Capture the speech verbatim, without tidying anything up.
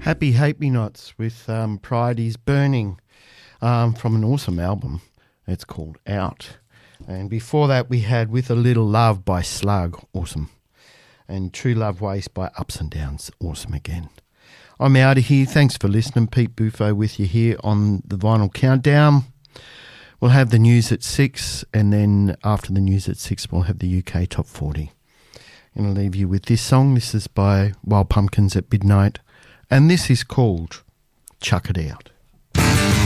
Happy Hate Me Nots with um, Pride is Burning um, from an awesome album. It's called Out. And before that we had With a Little Love by Slug, awesome. And True Love Waste by Ups and Downs, awesome again. I'm out of here. Thanks for listening. Pete Buffo with you here on the Vinyl Countdown. We'll have the news at six, and then after the news at six we'll have the U K Top forty. I'm going to leave you with this song. This is by Wild Pumpkins at Midnight. And this is called Chuck It Out.